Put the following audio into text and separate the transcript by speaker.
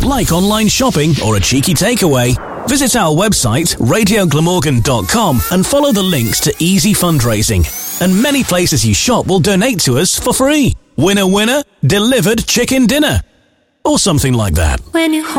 Speaker 1: like online shopping or a cheeky takeaway? Visit our website, radioglamorgan.com, and follow the links to easy fundraising. And many places you shop will donate to us for free. Winner, winner, delivered chicken dinner. Or something like that.
Speaker 2: When you